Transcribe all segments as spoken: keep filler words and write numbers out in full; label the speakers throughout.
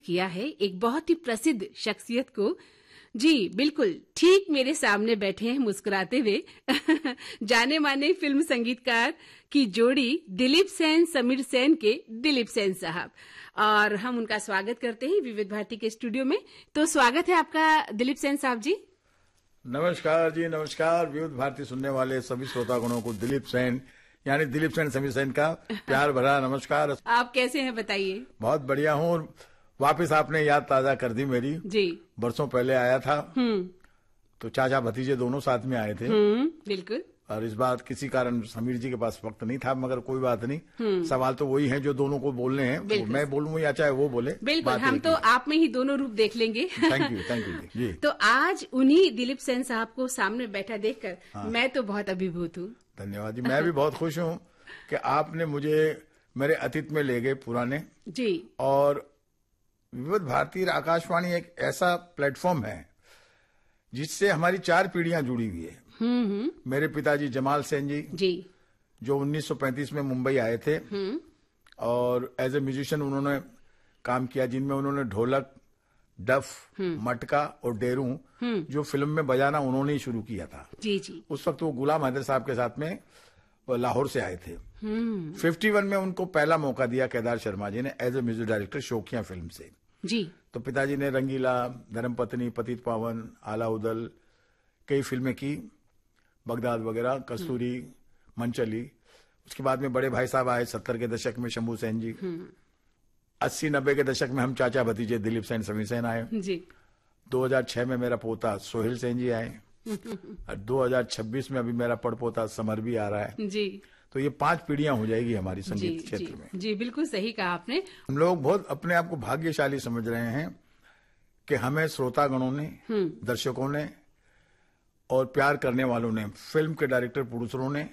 Speaker 1: किया है एक बहुत ही प्रसिद्ध शख्सियत को। जी बिल्कुल, ठीक मेरे सामने बैठे हैं मुस्कुराते हुए जाने माने फिल्म संगीतकार की जोड़ी दिलीप सेन समीर सेन के दिलीप सेन साहब, और हम उनका स्वागत करते हैं विविध भारती के स्टूडियो में। तो स्वागत है आपका दिलीप सेन साहब जी।
Speaker 2: नमस्कार जी, नमस्कार विविध भारती सुनने वाले सभी श्रोतागणों को दिलीप सेन यानी दिलीप सेन समीर सेन का प्यार भरा नमस्कार।
Speaker 1: आप कैसे हैं बताइए?
Speaker 2: बहुत बढ़िया हूँ, और वापस आपने याद ताजा कर दी मेरी।
Speaker 1: जी,
Speaker 2: बरसों पहले आया था तो चाचा भतीजे दोनों साथ में आए थे।
Speaker 1: बिल्कुल।
Speaker 2: और इस बार किसी कारण समीर जी के पास वक्त नहीं था, मगर कोई बात नहीं, सवाल तो वही है जो दोनों को बोलने हैं, मैं बोलूं या चाहे वो बोले।
Speaker 1: बिल्कुल, हम तो आप में ही दोनों रूप देख लेंगे।
Speaker 2: थैंक यू, थैंक यू जी।
Speaker 1: तो आज उन्हीं दिलीप सेन साहब को सामने बैठा देखकर हाँ। मैं तो बहुत अभिभूत हूँ।
Speaker 2: धन्यवाद जी, मैं भी बहुत खुश हूँ कि आपने मुझे मेरे अतीत में ले गए पुराने
Speaker 1: जी।
Speaker 2: और विविध भारती आकाशवाणी एक ऐसा प्लेटफॉर्म है जिससे हमारी चार पीढ़ियां जुड़ी हुई है। मेरे पिताजी जमाल सेन जी
Speaker 1: जी
Speaker 2: जो उन्नीस सौ पैंतीस में मुंबई आए थे और एज ए म्यूजिशियन उन्होंने काम किया, जिनमें उन्होंने ढोलक, डफ, मटका और डेरू जो फिल्म में बजाना उन्होंने ही शुरू किया था।
Speaker 1: जी जी।
Speaker 2: उस वक्त वो गुलाम हैदर साहब के साथ में लाहौर से आए थे। इक्यावन में उनको पहला मौका दिया केदार शर्मा जी ने as a music director शोखिया film से।
Speaker 1: जी।
Speaker 2: तो पिताजी ने रंगीला, धर्मपत्नी, पतित पावन, आला उदल कई फिल्में की, बगदाद वगैरह, कस्तूरी, मनचली। उसके बाद में बड़े भाई साहब आए सत्तर के दशक में, शंभू सेन जी। अस्सी नब्बे के दशक में हम चाचा भतीजे दिलीप सेन समीर सेन आए
Speaker 1: जी।
Speaker 2: दो हज़ार छह में मेरा पोता सोहेल सेन जी आए और दो हज़ार छब्बीस में अभी मेरा पड़पोता समर भी आ रहा है
Speaker 1: जी।
Speaker 2: तो ये पांच पीढ़ियां हो जाएगी हमारी संगीत क्षेत्र में।
Speaker 1: जी बिल्कुल सही कहा आपने।
Speaker 2: हम लोग बहुत अपने आप को भाग्यशाली समझ रहे हैं कि हमें श्रोतागणों ने, दर्शकों ने और प्यार करने वालों ने, फिल्म के डायरेक्टर, प्रोड्यूसरों ने,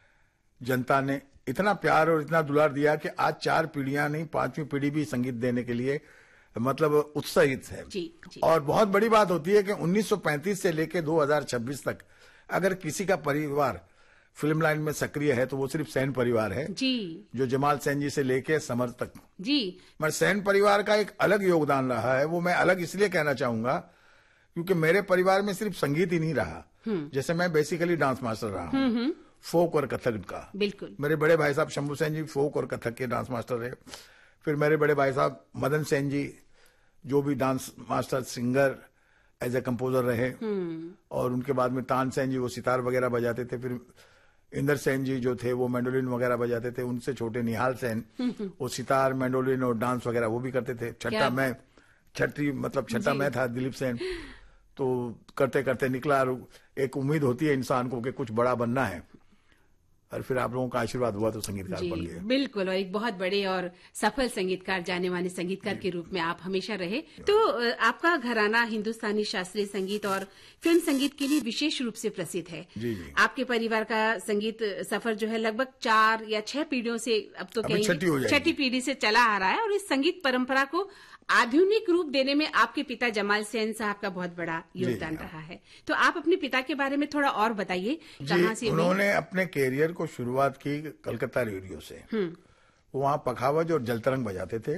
Speaker 2: जनता ने इतना प्यार और इतना दुलार दिया कि आज चार पीढ़ियां नहीं पांचवी पीढ़ी भी संगीत देने के लिए मतलब उत्साहित है।
Speaker 1: जी, जी।
Speaker 2: और बहुत बड़ी बात होती है कि उन्नीस सौ पैंतीस से लेकर दो हज़ार छब्बीस तक अगर किसी का परिवार फिल्म लाइन में सक्रिय है तो वो सिर्फ सेन परिवार है
Speaker 1: जी,
Speaker 2: जो जमाल सेन जी से लेके समर तक
Speaker 1: जी।
Speaker 2: मगर सेन परिवार का एक अलग योगदान रहा है। वो मैं अलग इसलिए कहना चाहूंगा क्योंकि मेरे परिवार में सिर्फ संगीत ही नहीं रहा। जैसे मैं बेसिकली डांस मास्टर रहा हूँ, फोक और कथक का।
Speaker 1: बिल्कुल।
Speaker 2: मेरे बड़े भाई साहब शंभू सेन जी फोक और कथक के डांस मास्टर रहे। फिर मेरे बड़े भाई साहब मदन सेन जी जो भी dance master, singer, as a composer रहे। और उनके बाद में तान सेन जी वो सितार वगैरह बजाते थे। फिर इंदर सेन जी जो थे वो मैंडोलिन वगैरह बजाते थे। उनसे छोटे निहाल सेन वो सितार, मैंडोलिन और डांस वगैरह वो भी करते थे। छठा मैं छठी मतलब छठा मैं था दिलीप सेन। तो करते करते निकला और एक उम्मीद होती है इंसान को कि कुछ बड़ा बनना है, और फिर आप लोगों का आशीर्वाद हुआ तो संगीतकार बन गए।
Speaker 1: बिल्कुल, और एक बहुत बड़े और सफल संगीतकार, जाने माने संगीतकार के रूप में आप हमेशा रहे। तो आपका घराना हिंदुस्तानी शास्त्रीय संगीत और फिल्म संगीत के लिए विशेष रूप से प्रसिद्ध है।
Speaker 2: जी जी।
Speaker 1: आपके परिवार का संगीत सफर जो है लगभग चार या छह पीढ़ियों से, अब तो कहीं छठी पीढ़ी से चला आ रहा है, और इस संगीत परंपरा को आधुनिक रूप देने में आपके पिता जमाल सेन साहब का बहुत बड़ा योगदान रहा है। तो आप अपने पिता के बारे में थोड़ा और बताइए, कहाँ से?
Speaker 2: उन्होंने अपने कैरियर को शुरुआत की कलकत्ता रेडियो से। वो वहां पखावज और जलतरंग बजाते थे,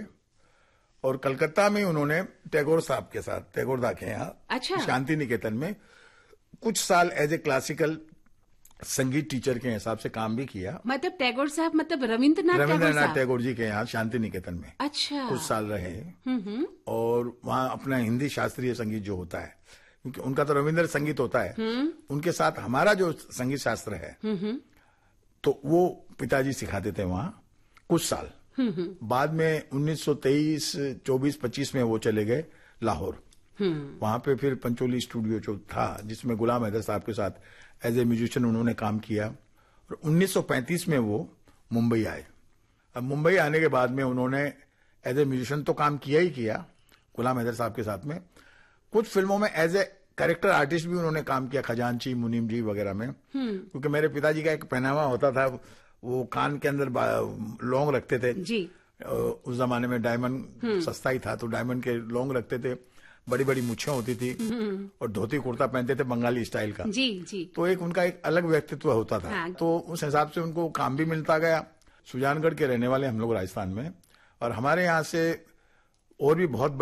Speaker 2: और कलकत्ता में उन्होंने टैगोर साहब के साथ, टैगोर दा के यहाँ, अच्छा, शांति निकेतन में कुछ साल एज ए क्लासिकल संगीत टीचर के हिसाब से काम भी किया।
Speaker 1: मतलब टैगोर साहब मतलब रविंद्रनाथ
Speaker 2: रविंद्रनाथ टैगोर जी के यहाँ शांति निकेतन में
Speaker 1: अच्छा
Speaker 2: कुछ साल रहे। और वहाँ अपना हिंदी शास्त्रीय संगीत जो होता है, क्योंकि उनका तो रविंद्र संगीत होता है, उनके साथ हमारा जो संगीत शास्त्र है तो वो पिताजी सिखाते थे वहाँ कुछ साल। बाद में उन्नीस सौ तेईस, चौबीस, पच्चीस में वो चले गए लाहौर। वहां पे फिर पंचोली स्टूडियो जो था जिसमें गुलाम हैदर साहब के साथ एज ए म्यूजिशियन उन्होंने काम किया, और उन्नीस सौ पैंतीस में वो मुंबई आए। अब मुंबई आने के बाद में उन्होंने एज ए म्यूजिशियन तो काम किया ही किया गुलाम हैदर साहब के साथ में, कुछ फिल्मों में एज ए कैरेक्टर आर्टिस्ट भी उन्होंने काम किया, खजांची, मुनीम जी वगैरह में। क्योंकि मेरे पिताजी का एक पहनावा होता था, वो कान के अंदर लौंग रखते थे
Speaker 1: जी।
Speaker 2: उस जमाने में डायमंड सस्ता ही था तो डायमंड के लौंग रखते थे, बड़ी बड़ी मुच्छें होती थी और धोती कुर्ता पहनते थे बंगाली स्टाइल का।
Speaker 1: जी जी।
Speaker 2: तो एक उनका एक अलग व्यक्तित्व होता था। हाँ। तो उस हिसाब से उनको काम भी मिलता गया। सुजानगढ़ के रहने वाले हम लोग राजस्थान में, और हमारे यहाँ से और भी बहुत